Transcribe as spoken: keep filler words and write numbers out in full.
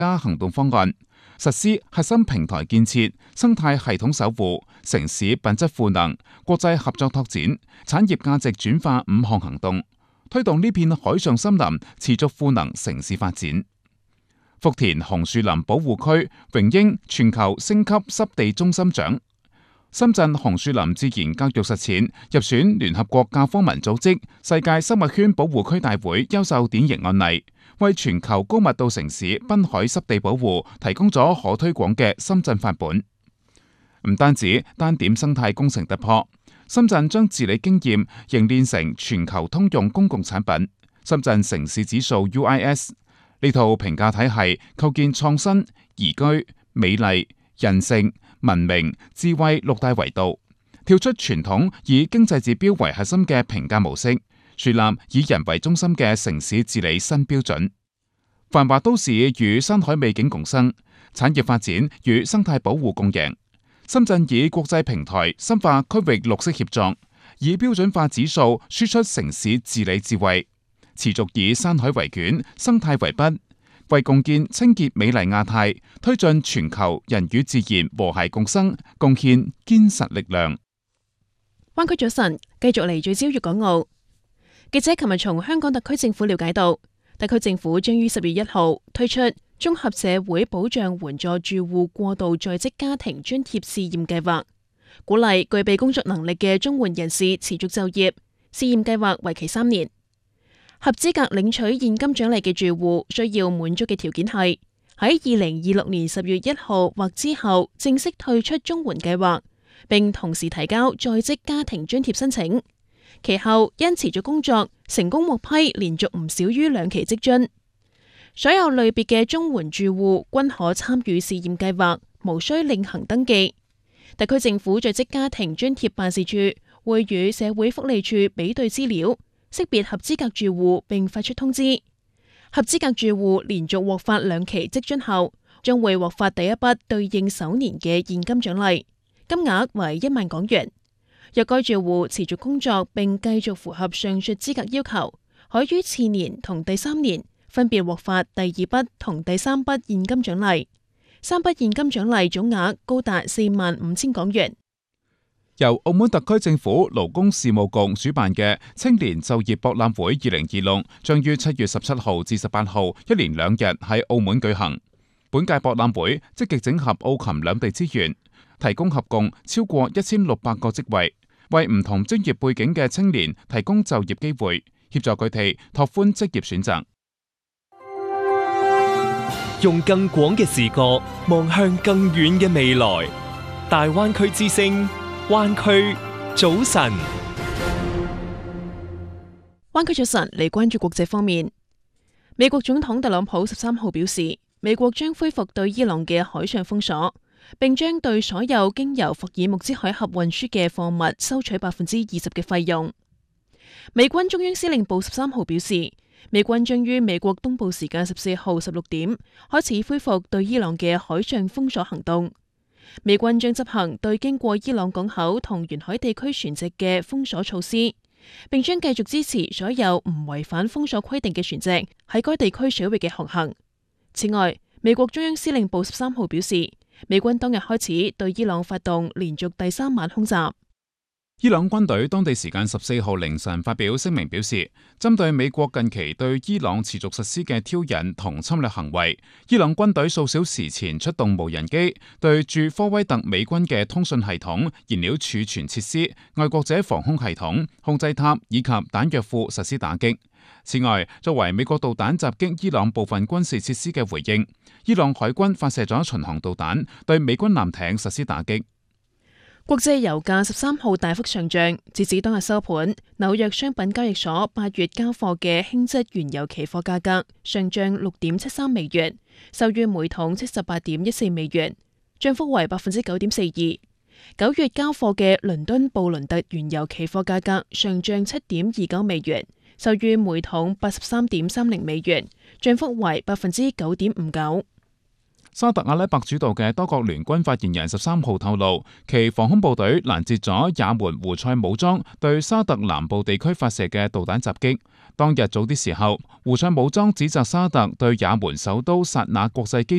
家行動方案，實施核心平台建設、生態系統守護、城市品質賦能、國際合作拓展、產業價值轉化五項行動，推動呢片海上森林持續賦能城市發展。福田紅樹林保護區榮膺全球星級濕地中心獎。深圳紅樹林自然教育實踐入選聯合國教科文組織世界生物圈保護區大會優秀典型案例，為全球高密度城市濱海濕地保護提供咗可推廣嘅深圳範本。唔單止單點生態工程突破，深圳將治理經驗凝練成全球通用公共產品——深圳城市指數 U I S。呢套評價體系構建創新、宜居、美麗、人性、文明、智慧六大維度，跳出傳統以經濟指標為核心嘅評價模式，樹立以人為中心嘅城市治理新標準。繁華都市與山海美景共生，產業發展與生態保護共贏。深圳以國際平台深化區域綠色協作，以標準化指數輸出城市治理智慧。持續以山海為卷、生態為筆，為共建清潔美麗亞太、推進全球人與自然和諧共生貢獻堅實力量。 灣區早晨，繼續嚟聚焦粵港澳。記者琴日從香港特區政府了解到，特區政府將於十月一號推出綜合社會保障援助住戶過渡在職家庭津貼試驗計劃，鼓勵具備工作能力嘅綜援人士持續就業。試驗計劃為期三年。合資格領取現金獎勵嘅住戶需要滿足嘅條件係喺二零二六年十月一號或之後正式退出綜援計劃，並同時提交在職家庭津貼申請。其後因持續工作成功獲批連續唔少於兩期職津。所有類別嘅綜援住戶均可參與試驗計劃，無需另行登記。特區政府在職家庭津貼辦事處會與社會福利處比對資料，識別合資格住戶並發出通知。合資格住戶連續獲發兩期職津後，將會獲發第一筆對應首年嘅現金獎勵，金額為一萬港元。若該住戶持續工作並繼續符合上述資格要求，可於次年同第三年分別獲發第二筆同第三筆現金獎勵，三筆現金獎勵總額高達四萬五千港元。 由澳門特區政府勞工事務局主辦嘅青年就業博覽會二零二六將於七月十七號至十八號一連兩日喺澳門舉行。本屆博覽會積極整合澳琴兩地資源，提供合共超過一千六百個職位，為唔同專業背景嘅青年提供就業機會，協助佢哋拓寬職業選擇。 用更廣嘅視角望向更遠嘅未來，大灣區之聲。灣區早晨， 灣區早晨嚟關注國際方面。美國總統特朗普十三號表示，美國將恢復對伊朗嘅海上封鎖，並將對所有經由霍爾木茲海峽運輸嘅貨物收取百分之二十嘅費用。美軍中央司令部十三號表示，美軍將於美國東部時間十四號十六點開始恢復對伊朗嘅海上封鎖行動。美軍將執行對經過伊朗港口同沿海地區船隻嘅封鎖措施，並將繼續支持所有唔違反封鎖規定嘅船隻喺該地區水域嘅航行。此外，美國中央司令部十三號表示，美軍當日開始對伊朗發動連續第三晚空襲。 伊朗軍隊當地時間十四號凌晨發表聲明表示，針對美國近期對伊朗持續實施嘅挑釁同侵略行為，伊朗軍隊數小時前出動無人機對駐科威特美軍嘅通訊系統、燃料儲存設施、愛國者防空系統、控制塔以及彈藥庫實施打擊。此外，作為美國導彈襲擊伊朗部分軍事設施嘅回應，伊朗海軍發射咗巡航導彈對美軍艦艇實施打擊。 國際油價十三號大幅上漲，截至當日收盤，紐約商品交易所八月交貨嘅輕質原油期貨價格上漲六點七三美元，收於每桶七十八點一四美元，漲幅為百分之九點四二。九月交貨嘅倫敦布倫特原油期貨價格上漲七點二九美元，收於每桶八十三點三零美元，漲幅為百分之九點五九。 沙特阿拉伯主導嘅多國聯軍發言人十三號透露，其防空部隊攔截咗也門胡塞武裝對沙特南部地區發射嘅導彈襲擊。當日早啲時候，胡塞武裝指責沙特對也門首都薩那國際機